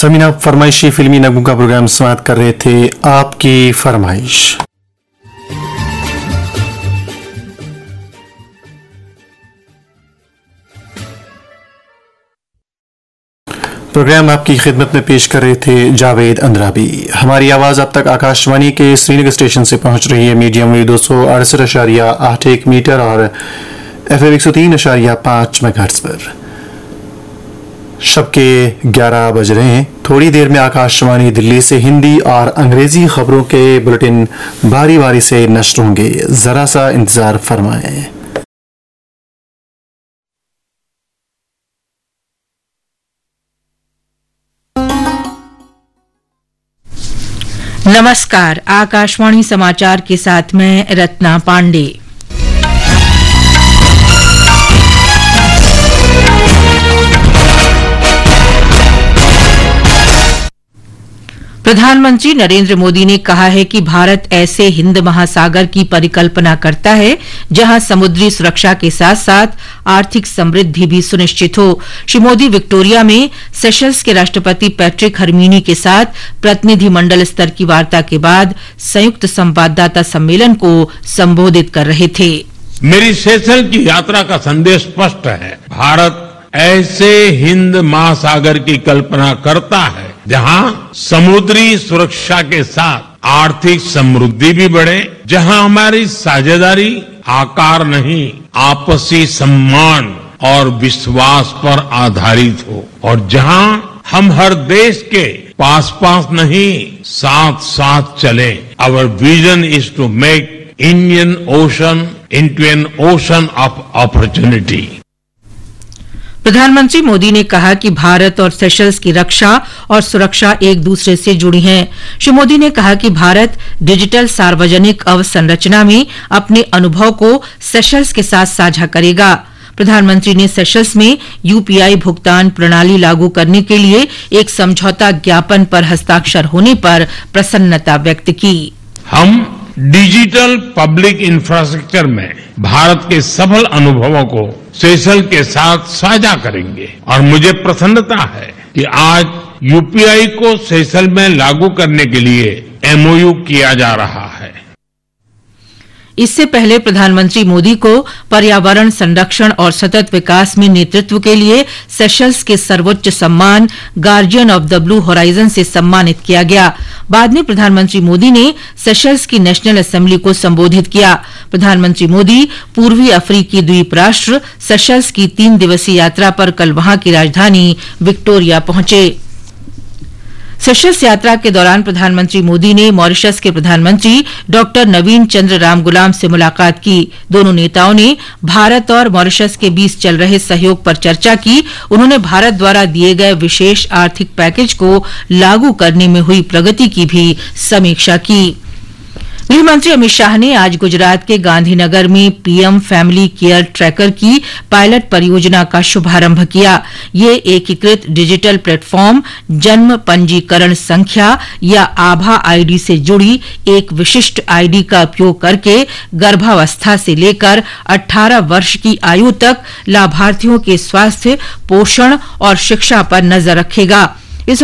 समीना फरमाइशी फिल्मी नगमों का प्रोग्राम समाप्त कर रहे थे। आपकी फरमाइश। प्रोग्राम आपकी खिदमत में पेश कर रहे थे जावेद अंद्राबी। हमारी आवाज अब तक आकाशवाणी के श्रीनगर स्टेशन से पहुंच रही है मीडियम वेव 268.81 मीटर और FM 103.5 मेगाहर्ट्ज पर। शब के 11 बज रहे हैं। थोड़ी देर में आकाशवाणी दिल्ली से हिंदी और अंग्रेजी खबरों के बुलेटिन बारी बारी से नश्र होंगे। जरा सा इंतजार फरमाएं। नमस्कार, आकाशवाणी समाचार के साथ मैं रत्ना पांडे। प्रधानमंत्री नरेंद्र मोदी ने कहा है कि भारत ऐसे हिंद महासागर की परिकल्पना करता है जहां समुद्री सुरक्षा के साथ साथ आर्थिक समृद्धि भी सुनिश्चित हो। श्री मोदी विक्टोरिया में सेशल्स के राष्ट्रपति पैट्रिक हरमीनी के साथ प्रतिनिधिमंडल स्तर की वार्ता के बाद संयुक्त संवाददाता सम्मेलन को संबोधित कर रहे थे। मेरी सेशल की यात्रा का संदेश स्पष्ट है। भारत ऐसे हिंद महासागर की कल्पना करता है जहां समुद्री सुरक्षा के साथ आर्थिक समृद्धि भी बढ़े, जहां हमारी साझेदारी आकार नहीं आपसी सम्मान और विश्वास पर आधारित हो, और जहां हम हर देश के पास पास नहीं साथ साथ चले। Our vision is to make Indian ocean into an ocean of opportunity. प्रधानमंत्री मोदी ने कहा कि भारत और सेशल्स की रक्षा और सुरक्षा एक दूसरे से जुड़ी हैं। श्री मोदी ने कहा कि भारत डिजिटल सार्वजनिक अवसंरचना में अपने अनुभव को सेशल्स के साथ साझा करेगा। प्रधानमंत्री ने सेशल्स में यूपीआई भुगतान प्रणाली लागू करने के लिए एक समझौता ज्ञापन पर हस्ताक्षर होने पर प्रसन्नता व्यक्त की। हम डिजिटल पब्लिक इंफ्रास्ट्रक्चर में भारत के सफल अनुभवों को सेशल के साथ साझा करेंगे, और मुझे प्रसन्नता है कि आज यूपीआई को सेशल में लागू करने के लिए एमओयू किया जा रहा है। इससे पहले प्रधानमंत्री मोदी को पर्यावरण संरक्षण और सतत विकास में नेतृत्व के लिए सेशल्स के सर्वोच्च सम्मान guardian of the blue horizon से सम्मानित किया गया। बाद में प्रधानमंत्री मोदी ने सेशल्स की नेशनल असेंबली को संबोधित किया। प्रधानमंत्री मोदी पूर्वी अफ्रीकी द्वीप राष्ट्र सेशल्स की 3 दिवसीय यात्रा पर कल वहां की राजधानी विक्टोरिया पहुंचे। सेशल्स यात्रा के दौरान प्रधानमंत्री मोदी ने मॉरिशस के प्रधानमंत्री डॉक्टर नवीन चंद्र रामगुलाम से मुलाकात की। दोनों नेताओं ने भारत और मॉरिशस के बीच चल रहे सहयोग पर चर्चा की। उन्होंने भारत द्वारा दिए गए विशेष आर्थिक पैकेज को लागू करने में हुई प्रगति की भी समीक्षा की। गृहमंत्री अमित शाह ने आज गुजरात के गांधीनगर में पीएम फैमिली केयर ट्रैकर की पायलट परियोजना का शुभारंभ किया। ये एकीकृत डिजिटल प्लेटफॉर्म जन्म पंजीकरण संख्या या आभा आईडी से जुड़ी एक विशिष्ट आईडी का उपयोग करके गर्भावस्था से लेकर 18 वर्ष की आयु तक लाभार्थियों के स्वास्थ्य, पोषण और शिक्षा पर नजर रखेगा।